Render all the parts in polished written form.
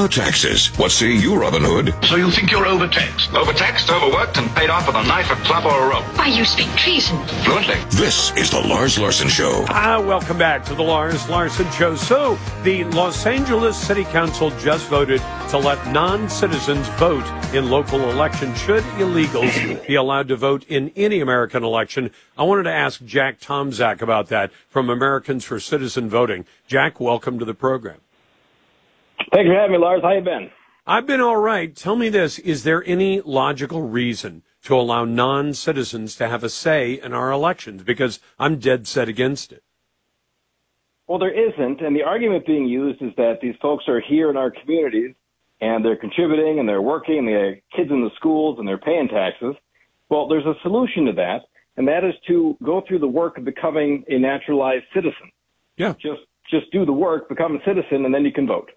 about taxes. What say you, Robin Hood? So you think you're overtaxed? Overtaxed, overworked, and paid off with a knife, a club, or a rope. Why, you speak treason. Fluently. This is the Lars Larson Show. Welcome back to the Lars Larson Show. So, the Los Angeles City Council just voted to let non-citizens vote in local elections. Should illegals be allowed to vote in any American election? I wanted to ask Jack Tomczak about that from Americans for Citizen Voting. Jack, welcome to the program. Thanks for having me, Lars. How you been? I've been all right. Tell me this. Is there any logical reason to allow non-citizens to have a say in our elections? Because I'm dead set against it. Well, there isn't. And the argument being used is that these folks are here in our communities and they're contributing and they're working and they have kids in the schools and they're paying taxes. Well, there's a solution to that, and that is to go through the work of becoming a naturalized citizen. Yeah. Just do the work, become a citizen, and then you can vote.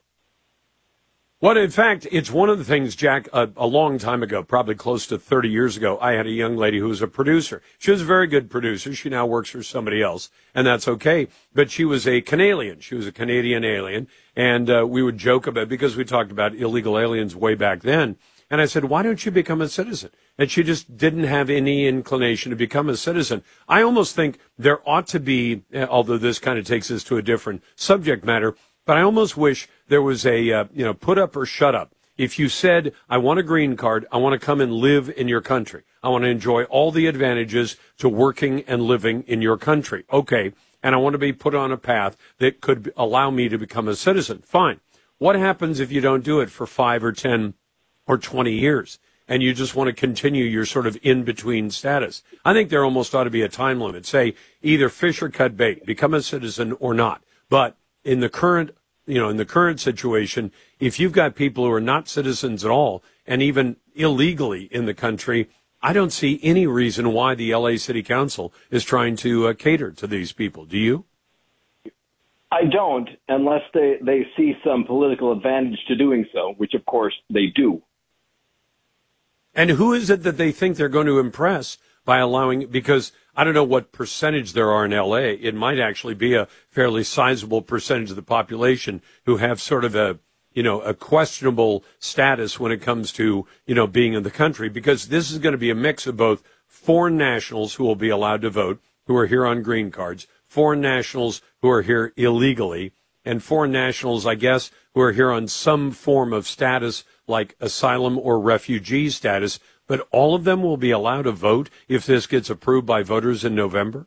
Well, in fact, it's one of the things, Jack, a long time ago, probably close to 30 years ago, I had a young lady who was a producer. She was a very good producer. She now works for somebody else, and that's okay. But she was a Canadian. She was a Canadian alien, and we would joke about it because we talked about illegal aliens way back then. And I said, why don't you become a citizen? And she just didn't have any inclination to become a citizen. I almost think there ought to be, although this kind of takes us to a different subject matter, but I almost wish there was a, put up or shut up. If you said, I want a green card, I want to come and live in your country. I want to enjoy all the advantages to working and living in your country. Okay. And I want to be put on a path that could allow me to become a citizen. Fine. What happens if you don't do it for 5 or 10 or 20 years and you just want to continue your sort of in-between status? I think there almost ought to be a time limit. Say either fish or cut bait, become a citizen or not. But in the current situation, if you've got people who are not citizens at all and even illegally in the country, I don't see any reason why the LA City Council is trying to cater to these people. Do you? I don't, unless they see some political advantage to doing so, which of course they do. And who is it that they think they're going to impress by allowing, because I don't know what percentage there are in L.A. It might actually be a fairly sizable percentage of the population who have sort of a questionable status when it comes to, being in the country, because this is going to be a mix of both foreign nationals who will be allowed to vote, who are here on green cards, foreign nationals who are here illegally, and foreign nationals, I guess, who are here on some form of status like asylum or refugee status. But all of them will be allowed to vote if this gets approved by voters in November?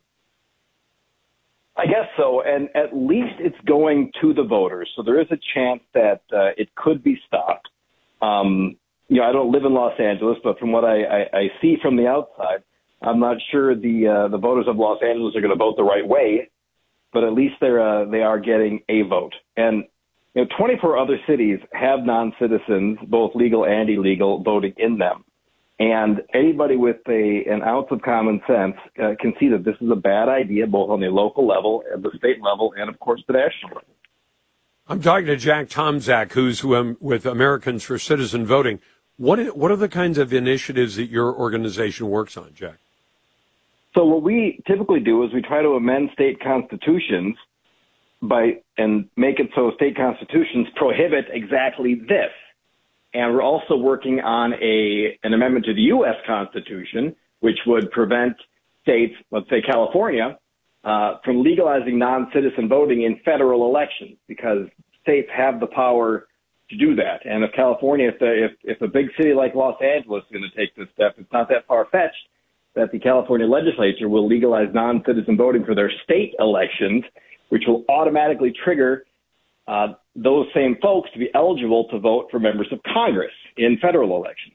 I guess so, and at least it's going to the voters. So there is a chance that it could be stopped. I don't live in Los Angeles, but from what I see from the outside, I'm not sure the voters of Los Angeles are going to vote the right way, but at least they are getting a vote. And 24 other cities have non-citizens, both legal and illegal, voting in them. And anybody with an ounce of common sense can see that this is a bad idea, both on the local level, and the state level, and, of course, the national level. I'm talking to Jack Tomczak, who's with Americans for Citizen Voting. What are the kinds of initiatives that your organization works on, Jack? So what we typically do is we try to amend state constitutions and make it so state constitutions prohibit exactly this. And we're also working on an amendment to the U.S. Constitution, which would prevent states, let's say California, from legalizing non-citizen voting in federal elections, because states have the power to do that. And if California, if a big city like Los Angeles is going to take this step, it's not that far-fetched that the California legislature will legalize non-citizen voting for their state elections, which will automatically trigger those same folks to be eligible to vote for members of Congress in federal elections.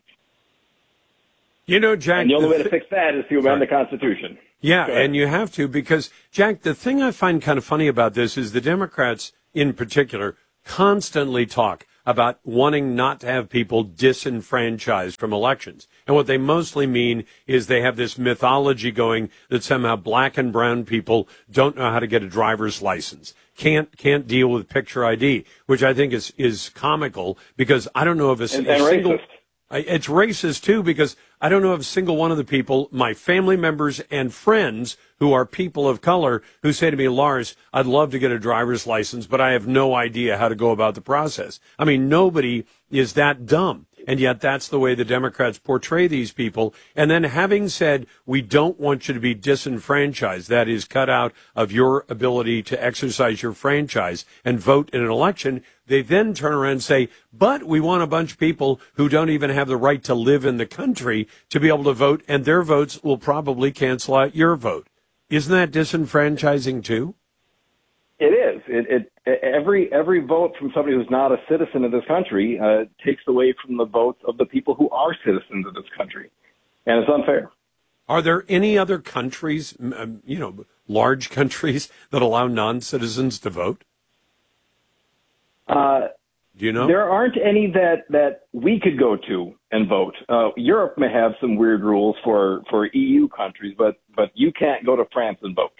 Jack, and the only way to fix that is to amend the Constitution. Yeah, and you have to, because, Jack, the thing I find kind of funny about this is the Democrats in particular constantly talk about wanting not to have people disenfranchised from elections. And what they mostly mean is they have this mythology going that somehow black and brown people don't know how to get a driver's license, can't deal with picture ID, which I think is comical, because I don't know of a single... racist. It's racist, too, because I don't know of a single one of the people, my family members and friends who are people of color, who say to me, Lars, I'd love to get a driver's license, but I have no idea how to go about the process. I mean, nobody is that dumb. And yet that's the way the Democrats portray these people. And then having said, we don't want you to be disenfranchised, that is, cut out of your ability to exercise your franchise and vote in an election, they then turn around and say, but we want a bunch of people who don't even have the right to live in the country to be able to vote, and their votes will probably cancel out your vote. Isn't that disenfranchising too? It is. Every vote from somebody who's not a citizen of this country takes away from the votes of the people who are citizens of this country, and it's unfair. Are there any other countries, large countries, that allow non-citizens to vote? Do you know? There aren't any that we could go to and vote. Europe may have some weird rules for EU countries, but you can't go to France and vote.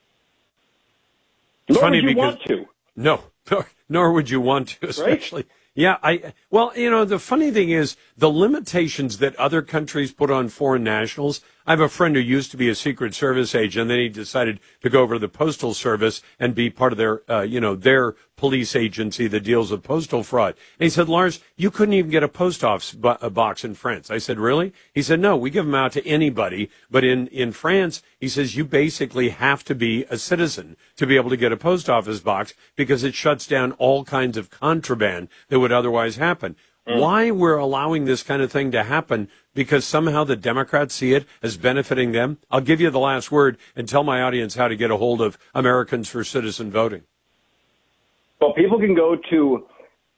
Nor would you want to. No, nor would you want to, especially. Right? Yeah, the funny thing is the limitations that other countries put on foreign nationals. I have a friend who used to be a Secret Service agent, and then he decided to go over to the Postal Service and be part of their police agency that deals with postal fraud. And he said, Lars, you couldn't even get a post office box in France. I said, really? He said, no, we give them out to anybody. But in France, he says, you basically have to be a citizen to be able to get a post office box because it shuts down all kinds of contraband that would otherwise happen. Why we're allowing this kind of thing to happen? Because somehow the Democrats see it as benefiting them? I'll give you the last word and tell my audience how to get a hold of Americans for Citizen Voting. Well, people can go to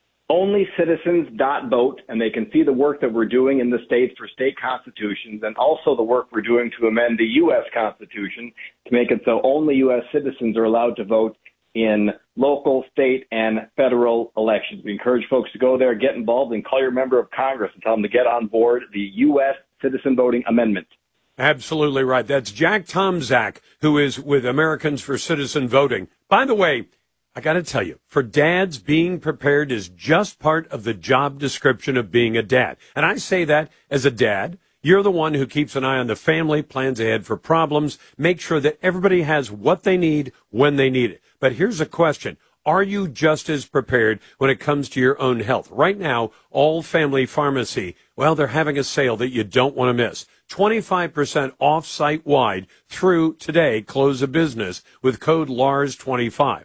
onlycitizens.vote, and they can see the work that we're doing in the states for state constitutions, and also the work we're doing to amend the U.S. Constitution to make it so only U.S. citizens are allowed to vote in local, state, and federal elections. We encourage folks to go there, get involved, and call your member of Congress and tell them to get on board the U.S. Citizen Voting Amendment. Absolutely right. That's Jack Tomczak, who is with Americans for Citizen Voting. By the way, I got to tell you, for dads, being prepared is just part of the job description of being a dad. And I say that as a dad. You're the one who keeps an eye on the family, plans ahead for problems, make sure that everybody has what they need when they need it. But here's a question. Are you just as prepared when it comes to your own health? Right now, All Family Pharmacy, well, they're having a sale that you don't want to miss. 25% off site-wide through today, close of business, with code LARS25.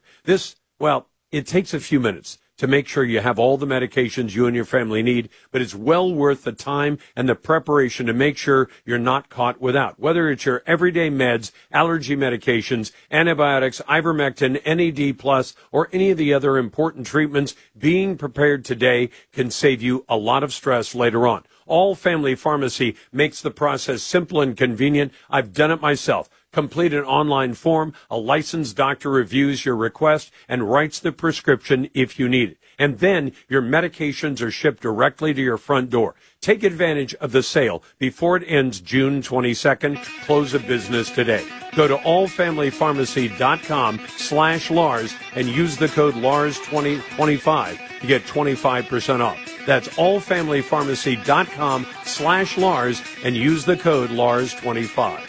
It takes a few minutes to make sure you have all the medications you and your family need, but it's well worth the time and the preparation to make sure you're not caught without. Whether it's your everyday meds, allergy medications, antibiotics, ivermectin, NAD+, or any of the other important treatments, being prepared today can save you a lot of stress later on. All Family Pharmacy makes the process simple and convenient. I've done it myself. Complete an online form, a licensed doctor reviews your request and writes the prescription if you need it. And then your medications are shipped directly to your front door. Take advantage of the sale before it ends June 22nd. Close of business today. Go to allfamilypharmacy.com/Lars and use the code LARS2025 to get 25% off. That's allfamilypharmacy.com/Lars and use the code LARS25.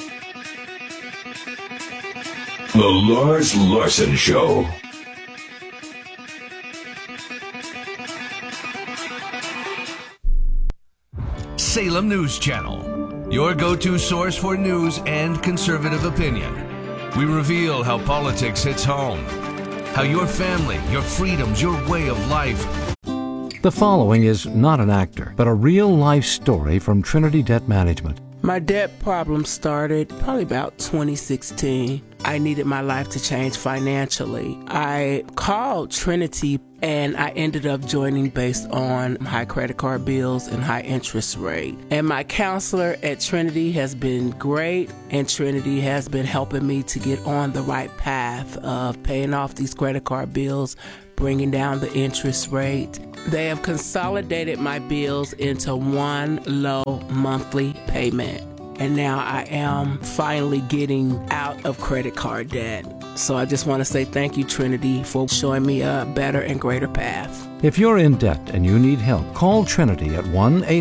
The Lars Larson Show. Salem News Channel, your go-to source for news and conservative opinion. We reveal how politics hits home, how your family, your freedoms, your way of life. The following is not an actor, but a real-life story from Trinity Debt Management. My debt problem started probably about 2016. I needed my life to change financially. I called Trinity and I ended up joining based on high credit card bills and high interest rate. And my counselor at Trinity has been great, and Trinity has been helping me to get on the right path of paying off these credit card bills, bringing down the interest rate. They have consolidated my bills into one low monthly payment. And now I am finally getting out of credit card debt. So I just want to say thank you, Trinity, for showing me a better and greater path. If you're in debt and you need help, call Trinity at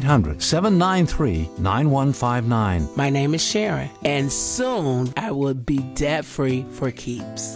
1-800-793-9159. My name is Sharon, and soon I will be debt-free for keeps.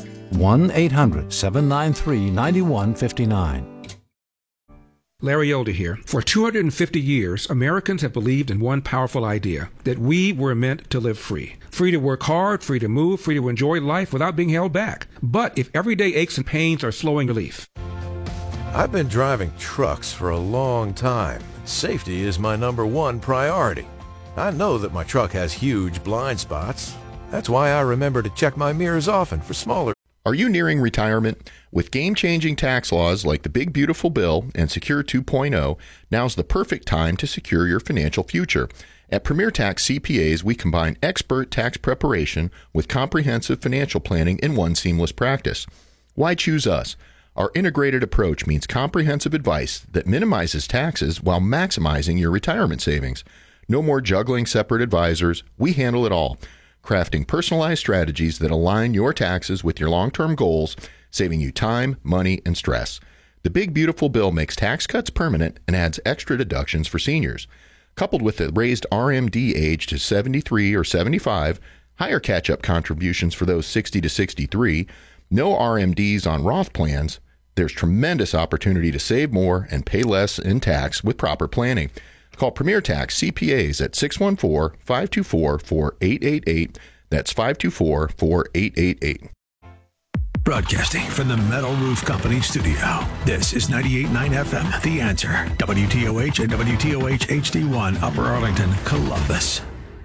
1-800-793-9159. Larry Elder here. For 250 years, Americans have believed in one powerful idea, that we were meant to live free. Free to work hard, free to move, free to enjoy life without being held back. But if everyday aches and pains are slowing relief. I've been driving trucks for a long time. Safety is my #1 priority. I know that my truck has huge blind spots. That's why I remember to check my mirrors often for smaller. Are you nearing retirement? With game-changing tax laws like the Big Beautiful Bill and Secure 2.0, now's the perfect time to secure your financial future. At Premier Tax CPAs, we combine expert tax preparation with comprehensive financial planning in one seamless practice. Why choose us? Our integrated approach means comprehensive advice that minimizes taxes while maximizing your retirement savings. No more juggling separate advisors. We handle it all, crafting personalized strategies that align your taxes with your long-term goals, saving you time, money, and stress. The Big Beautiful Bill makes tax cuts permanent and adds extra deductions for seniors. Coupled with the raised RMD age to 73 or 75, higher catch-up contributions for those 60 to 63, no RMDs on Roth plans, there's tremendous opportunity to save more and pay less in tax with proper planning. Call Premier Tax CPAs at 614-524-4888. That's 524-4888. Broadcasting from the Metal Roof Company studio. This is 98.9 FM, The Answer. WTOH and WTOH HD1, Upper Arlington, Columbus.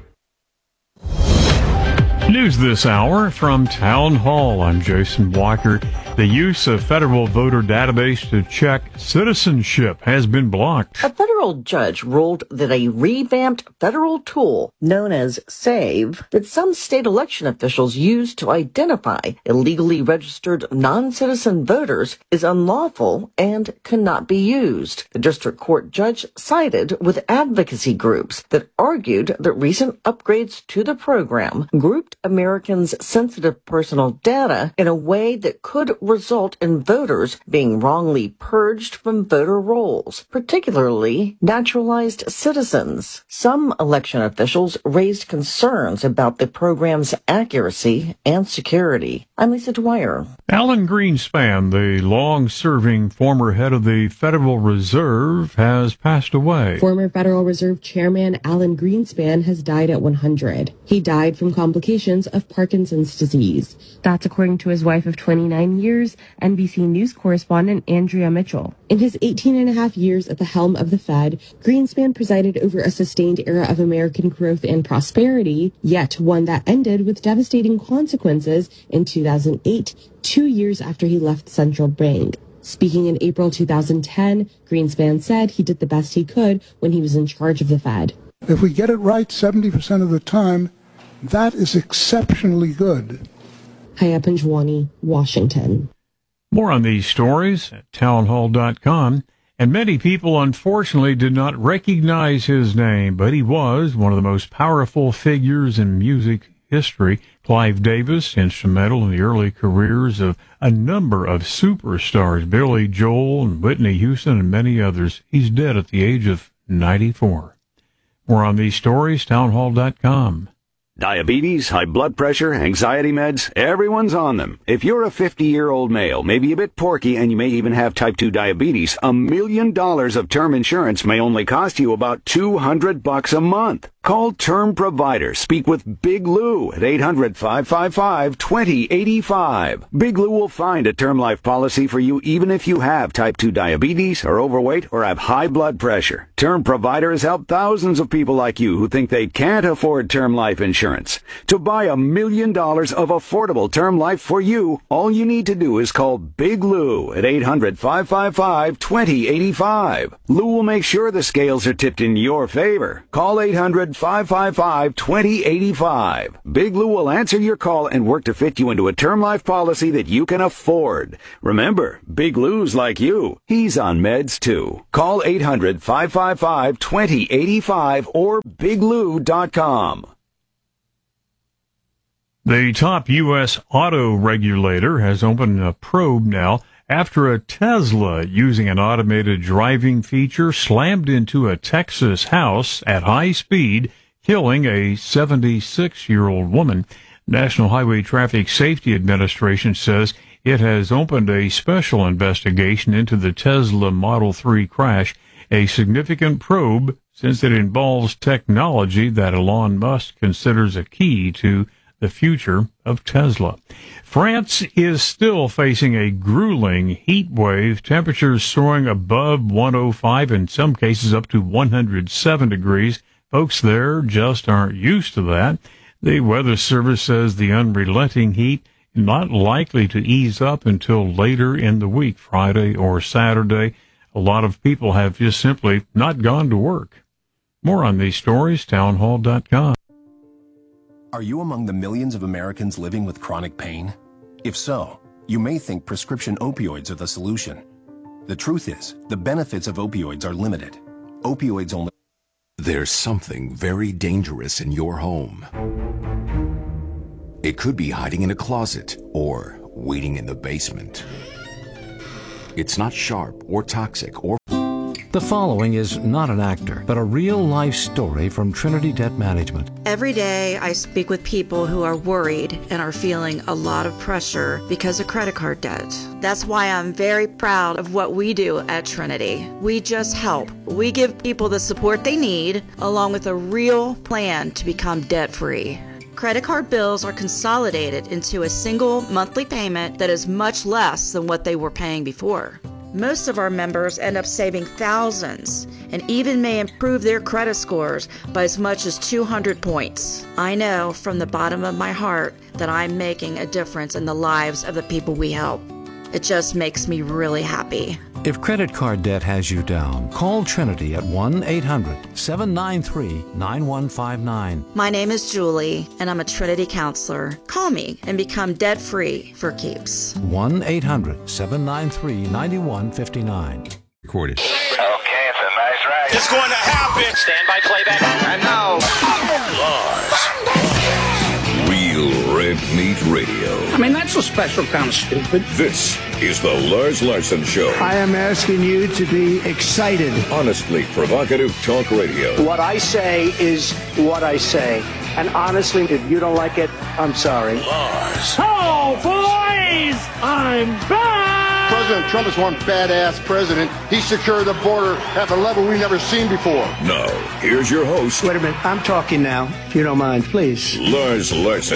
News this hour from Town Hall. I'm Jason Blocker. The use of federal voter database to check citizenship has been blocked. A federal judge ruled that a revamped federal tool known as SAVE that some state election officials use to identify illegally registered non-citizen voters is unlawful and cannot be used. The district court judge sided with advocacy groups that argued that recent upgrades to the program grouped Americans' sensitive personal data in a way that could result in voters being wrongly purged from voter rolls, particularly naturalized citizens. Some election officials raised concerns about the program's accuracy and security. I'm Lisa Dwyer. Alan Greenspan, the long-serving former head of the Federal Reserve, has passed away. Former Federal Reserve Chairman Alan Greenspan has died at 100. He died from complications of Parkinson's disease. That's according to his wife of 29 years, NBC News correspondent Andrea Mitchell. In his 18 and a half years at the helm of the Fed, Greenspan presided over a sustained era of American growth and prosperity, yet one that ended with devastating consequences in 2008, 2 years after he left the central bank. Speaking in April 2010, Greenspan said he did the best he could when he was in charge of the Fed. If we get it right 70% of the time, that is exceptionally good. Haya Panjwani, Washington. More on these stories at townhall.com. And many people, unfortunately, did not recognize his name, but he was one of the most powerful figures in music history. Clive Davis, instrumental in the early careers of a number of superstars, Billy Joel and Whitney Houston and many others. He's dead at the age of 94. More on these stories, townhall.com. Diabetes, high blood pressure, anxiety meds, everyone's on them. If you're a 50-year-old male, maybe a bit porky, and you may even have type 2 diabetes, $1 million of term insurance may only cost you about $200 a month. Call Term Provider. Speak with Big Lou at 800-555-2085. Big Lou will find a term life policy for you even if you have type 2 diabetes, are overweight, or have high blood pressure. Term Provider has helped thousands of people like you who think they can't afford term life insurance. To buy $1 million of affordable term life for you, all you need to do is call Big Lou at 800-555-2085. Lou will make sure the scales are tipped in your favor. Call 800-555-2085. Big Lou will answer your call and work to fit you into a term life policy that you can afford. Remember, Big Lou's like you. He's on meds too. Call 800-555-2085 or biglou.com. The top U.S. auto regulator has opened a probe now after a Tesla using an automated driving feature slammed into a Texas house at high speed, killing a 76-year-old woman. National Highway Traffic Safety Administration says it has opened a special investigation into the Tesla Model 3 crash, a significant probe since it involves technology that Elon Musk considers a key to the future of Tesla. France is still facing a grueling heat wave, temperatures soaring above 105, in some cases up to 107 degrees. Folks there just aren't used to that. The Weather Service says the unrelenting heat is not likely to ease up until later in the week, Friday or Saturday. A lot of people have just simply not gone to work. More on these stories, townhall.com. Are you among the millions of Americans living with chronic pain? If so, you may think prescription opioids are the solution. The truth is, the benefits of opioids are limited. Opioids only... There's something very dangerous in your home. It could be hiding in a closet or waiting in the basement. It's not sharp or toxic or... The following is not an actor, but a real-life story from Trinity Debt Management. Every day I speak with people who are worried and are feeling a lot of pressure because of credit card debt. That's why I'm very proud of what we do at Trinity. We just help. We give people the support they need, along with a real plan to become debt-free. Credit card bills are consolidated into a single monthly payment that is much less than what they were paying before. Most of our members end up saving thousands and even may improve their credit scores by as much as 200 points. I know from the bottom of my heart that I'm making a difference in the lives of the people we help. It just makes me really happy. If credit card debt has you down, call Trinity at 1-800-793-9159. My name is Julie, and I'm a Trinity counselor. Call me and become debt-free for keeps. 1-800-793-9159. Recorded. Okay, it's a nice ride. It's going to happen. Stand by playback. And now, Real Red Meat Radio. I mean, that's a special kind of stupid. This is the Lars Larson Show. I am asking you to be excited. Honestly provocative talk radio. What I say is what I say. And honestly, if you don't like it, I'm sorry. Lars. Oh, boys! I'm back! President Trump is one badass president. He secured the border at a level we've never seen before. Now, here's your host. Wait a minute. I'm talking now, if you don't mind, please. Lars Larson.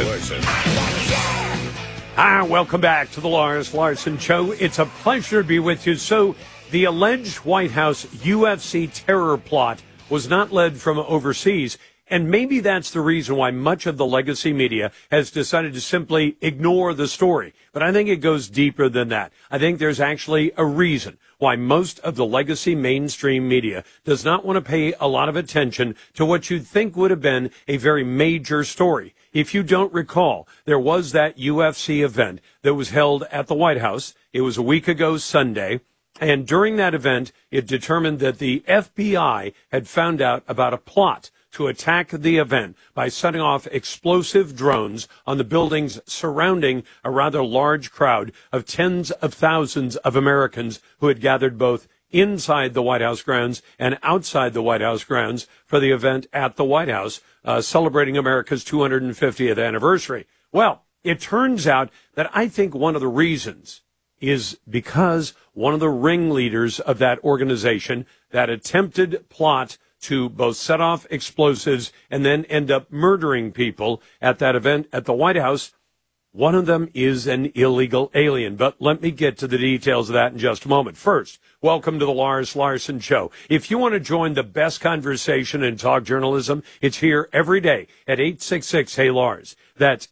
Welcome back to the Lars Larson Show. It's a pleasure to be with you. So, the alleged White House UFC terror plot was not led from overseas. And maybe that's the reason why much of the legacy media has decided to simply ignore the story. But I think it goes deeper than that. I think there's actually a reason why most of the legacy mainstream media does not want to pay a lot of attention to what you'd think would have been a very major story. If you don't recall, there was that UFC event that was held at the White House. It was a week ago Sunday. And during that event, it determined that the FBI had found out about a plot to attack the event by setting off explosive drones on the buildings surrounding a rather large crowd of tens of thousands of Americans who had gathered both inside the White House grounds and outside the White House grounds for the event at the White House, celebrating America's 250th anniversary. Well, it turns out that I think one of the reasons is because one of the ringleaders of that organization, that attempted plot to both set off explosives and then end up murdering people at that event at the White House, one of them is an illegal alien. But let me get to the details of that in just a moment. First, welcome to the Lars Larson Show. If you want to join the best conversation in talk journalism, it's here every day at 866-HEY-LARS. That's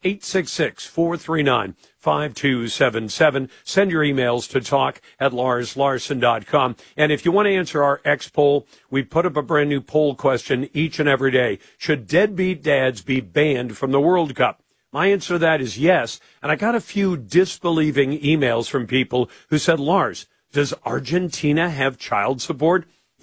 866-439-5277. Send your emails to talk@larslarson.com. And if you want to answer our X poll, we put up a brand new poll question each and every day. Should deadbeat dads be banned from the World Cup? My answer to that is yes. And I got a few disbelieving emails from people who said, Lars, does Argentina have child support?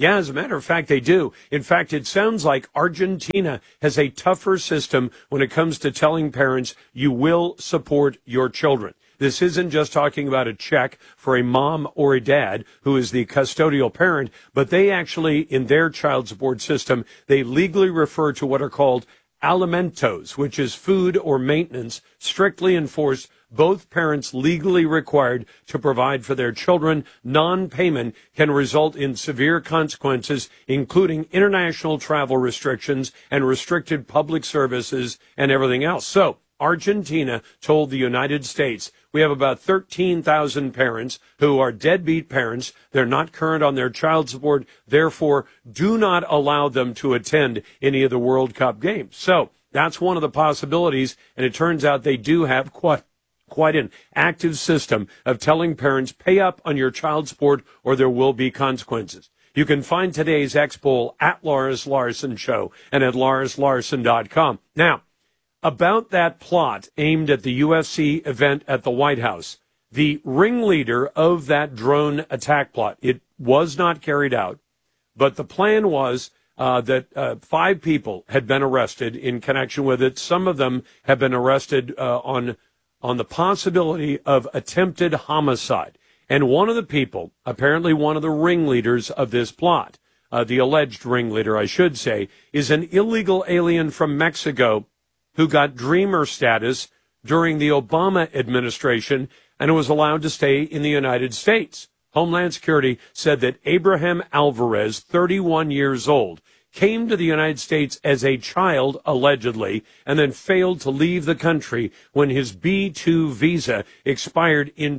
Yeah, as a matter of fact, they do. In fact, it sounds like Argentina has a tougher system when it comes to telling parents you will support your children. This isn't just talking about a check for a mom or a dad who is the custodial parent, but they actually, in their child support system, they legally refer to what are called alimentos, which is food or maintenance strictly enforced, both parents legally required to provide for their children. Non-payment can result in severe consequences, including international travel restrictions and restricted public services and everything else. So Argentina told the United States, we have about 13,000 parents who are deadbeat parents. They're not current on their child support. Therefore, do not allow them to attend any of the World Cup games. So that's one of the possibilities. And it turns out they do have quite an active system of telling parents, pay up on your child support or there will be consequences. You can find today's X-Poll at Loris Larson Show and at LorisLarson.com. Now, about that plot aimed at the UFC event at the White House, the ringleader of that drone attack plot, it was not carried out, but the plan was that 5 people had been arrested in connection with it. Some of them have been arrested on the possibility of attempted homicide. And one of the people, apparently one of the ringleaders of this plot, the alleged ringleader, I should say, is an illegal alien from Mexico who got dreamer status during the Obama administration and was allowed to stay in the United States. Homeland Security said that Abraham Alvarez, 31 years old, came to the United States as a child, allegedly, and then failed to leave the country when his B-2 visa expired in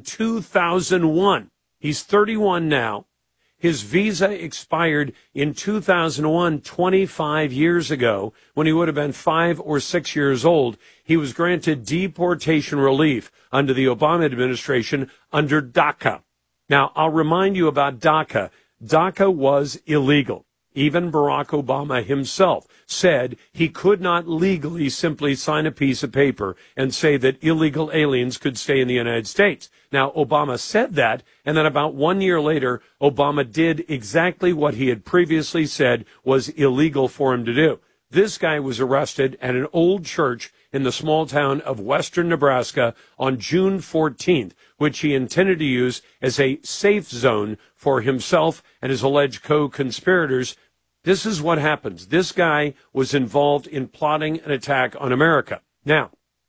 2001. He's 31 now. His visa expired in 2001, 25 years ago, when he would have been 5 or 6 years old. He was granted deportation relief under the Obama administration under DACA. Now, I'll remind you about DACA. DACA was illegal. Even Barack Obama himself said he could not legally simply sign a piece of paper and say that illegal aliens could stay in the United States. Now, Obama said that, and then about 1 year later, Obama did exactly what he had previously said was illegal for him to do. This guy was arrested at an old church in the small town of western Nebraska on June 14th, which he intended to use as a safe zone for himself and his alleged co-conspirators. This is what happens. This guy was involved in plotting an attack on America. Now,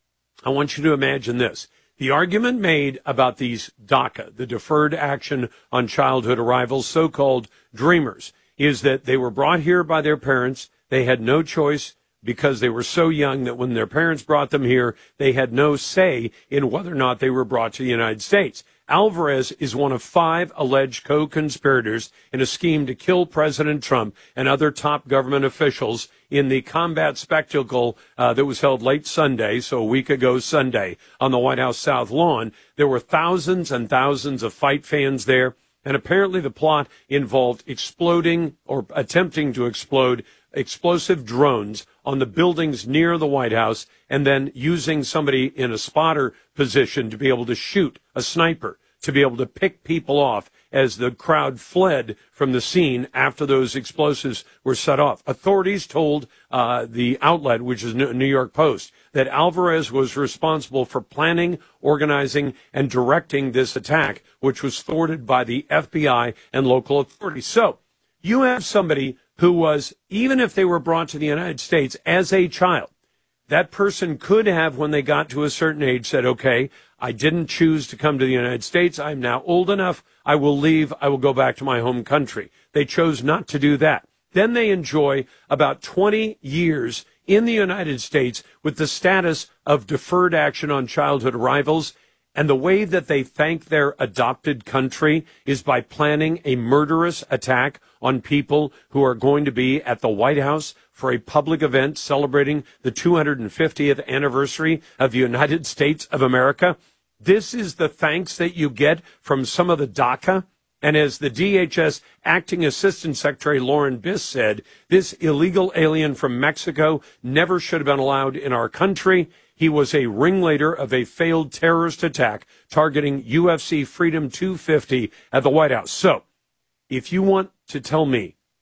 I want you to imagine this. The argument made about these DACA, the Deferred Action on Childhood Arrivals, so-called dreamers, is that they were brought here by their parents. They had no choice because they were so young that when their parents brought them here, they had no say in whether or not they were brought to the United States. Alvarez is one of 5 alleged co-conspirators in a scheme to kill President Trump and other top government officials in the combat spectacle that was held late Sunday, so a week ago Sunday, on the White House South Lawn. There were thousands and thousands of fight fans there, and apparently the plot involved exploding or attempting to explode explosive drones on the buildings near the White House and then using somebody in a spotter position to be able to shoot, a sniper, to be able to pick people off as the crowd fled from the scene after those explosives were set off. Authorities told the outlet, which is New York Post, that Alvarez was responsible for planning, organizing, and directing this attack, which was thwarted by the FBI and local authorities. So you have somebody who was, even if they were brought to the United States as a child, that person could have, when they got to a certain age, said, okay, I didn't choose to come to the United States. I'm now old enough. I will leave. I will go back to my home country. They chose not to do that. Then they enjoy about 20 years in the United States with the status of deferred action on childhood arrivals. And the way that they thank their adopted country is by planning a murderous attack on people who are going to be at the White House for a public event celebrating the 250th anniversary of the United States of America. This is the thanks that you get from some of the DACA. And as the DHS Acting Assistant Secretary Lauren Biss said, this illegal alien from Mexico never should have been allowed in our country. He was a ringleader of a failed terrorist attack targeting UFC Freedom 250 at the White House. So, if you want to tell me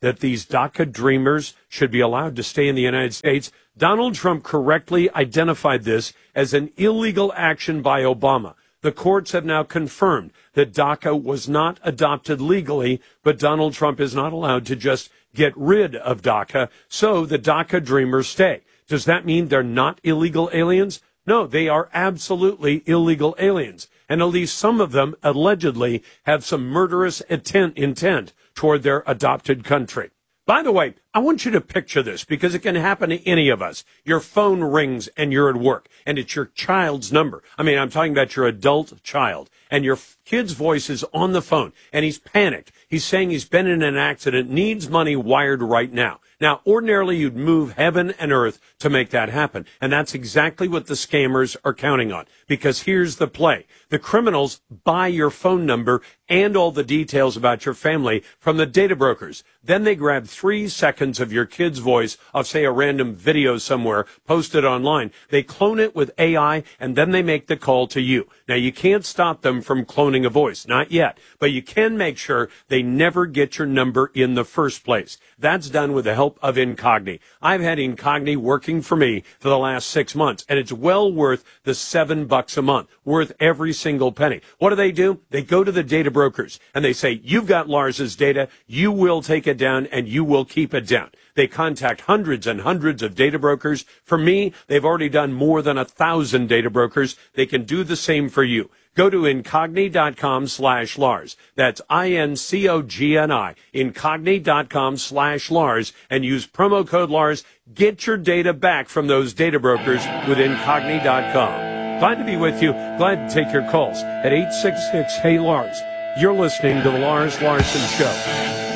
that these DACA dreamers should be allowed to stay in the United States. Donald Trump correctly identified this as an illegal action by Obama. The courts have now confirmed that DACA was not adopted legally, but Donald Trump is not allowed to just get rid of DACA, so the DACA dreamers stay. Does that mean they're not illegal aliens? No, they are absolutely illegal aliens. And at least some of them allegedly have some murderous intent toward their adopted country. By the way, I want you to picture this because it can happen to any of us. Your phone rings and you're at work and it's your child's number. I mean, I'm talking about your adult child, and your kid's voice is on the phone and he's panicked. He's saying he's been in an accident, needs money wired right now. Now, ordinarily, you'd move heaven and earth to make that happen. And that's exactly what the scammers are counting on. Because here's the play. The criminals buy your phone number and all the details about your family from the data brokers. Then they grab 3 seconds of your kid's voice of, say, a random video somewhere posted online. They clone it with AI, and then they make the call to you. Now, you can't stop them from cloning a voice. Not yet. But you can make sure they never get your number in the first place. That's done with the help of Incogni. I've had Incogni working for me for the last 6 months, and it's well worth the $7 a month, worth every single penny. What do? They go to the data brokers, and they say, you've got Lars's data, you will take it down, and you will keep it down. They contact hundreds and hundreds of data brokers. For me, they've already done more than 1,000 data brokers. They can do the same for you. Go to Incogni.com/Lars. That's INCOGNI. Incogni.com/Lars and use promo code Lars. Get your data back from those data brokers with Incogni.com. Glad to be with you. Glad to take your calls at 866-HEY-LARS. You're listening to the Lars Larson Show.